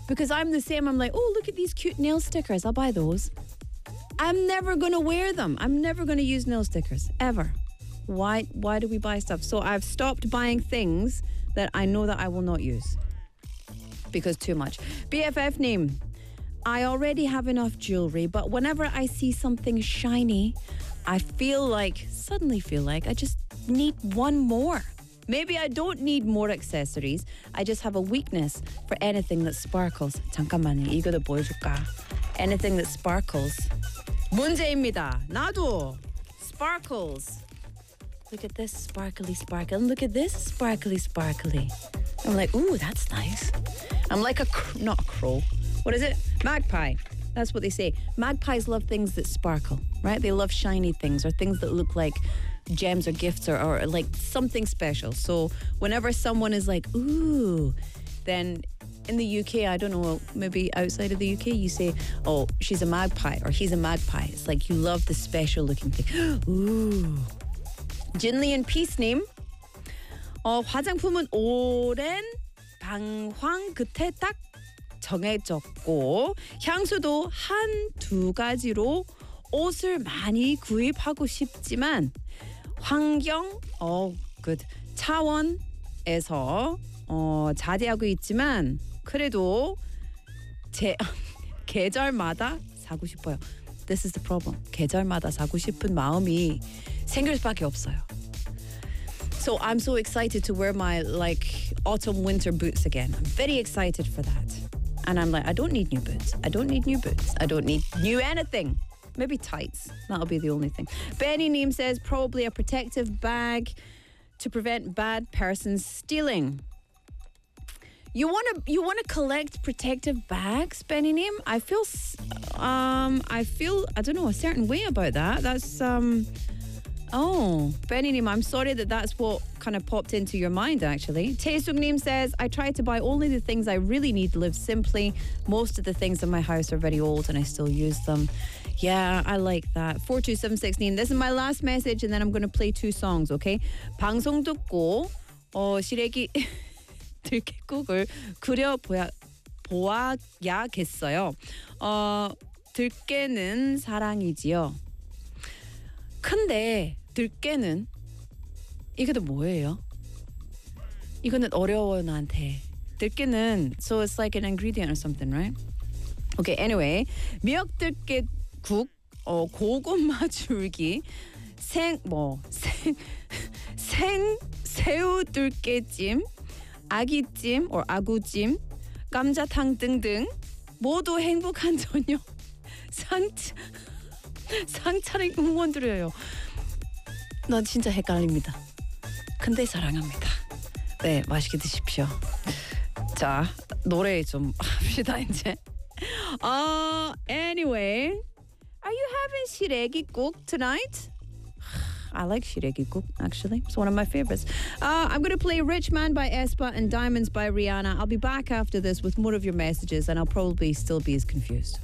Because I'm the same. I'm like, oh, look at these cute nail stickers. I'll buy those. I'm never going to wear them. I'm never going to use nail stickers, ever. Why do we buy stuff? So I've stopped buying things that I know that I will not use. Because too much. BFF name. I already have enough jewelry, but whenever I see something shiny, I suddenly feel like I just need one more. Maybe I don't need more accessories. I just have a weakness for anything that sparkles. 잠깐만요. 이거도 보여줄까? Anything that sparkles. 문제입니다. 나도 sparkles. Look at this sparkly sparkle. And look at this sparkly sparkly. I'm like, ooh, that's nice. I'm like not a crow. What is it? Magpie. That's what they say. Magpies love things that sparkle, right? They love shiny things or things that look like gems or gifts or like something special. So whenever someone is like, ooh, then in the UK, I don't know, maybe outside of the UK, you say, oh, she's a magpie or he's a magpie. It's like you love the special looking thing. Ooh. Jinli and Peace name. 화장품은 오랜 방황 끝에 딱 정해졌고 향수도 한-두 가지로 옷을 많이 구입하고 싶지만 환경 차원에서 자제하고 있지만 그래도 계절마다 사고 싶어요. This is the problem. 계절마다 사고 싶은 마음이 생길 수밖에 없어요. So I'm so excited to wear my autumn winter boots again. I'm very excited for that. And I'm like, I don't need new boots. I don't need new boots. I don't need new anything. Maybe tights. That'll be the only thing. Benny Neem says probably a protective bag to prevent bad persons stealing. You wanna collect protective bags, Benny Neem? I feel I don't know, a certain way about that. That's Benny Neem, I'm sorry that's what kind of popped into your mind, actually. Taesung Neem says, I try to buy only the things I really need, live simply. Most of the things in my house are very old and I still use them. Yeah, I like that. 42716. This is my last message and then I'm going to play two songs, okay? 방송 듣고 시래기 들깨국을 보아야겠어요. 들깨는 사랑이지요. 근데 들깨는 이것도 뭐예요? 이거는 어려워요 나한테. 들깨는 so it's like an ingredient or something, right? Okay, anyway. 미역들깨국, 고구마 줄기, 새우들깨찜, 아기찜 or 아구찜, 감자탕 등등 모두 행복한 저녁 상차림 응원드려요. 난 진짜 헷갈립니다. 근데 사랑합니다. 네, 맛있게 드십시오. 자, 노래 좀 합시다 이제. Anyway, are you having 시래기국 tonight? I like 시래기국, actually. It's one of my favorites. I'm going to play Rich Man by Espa and Diamonds by Rihanna. I'll be back after this with more of your messages and I'll probably still be as confused.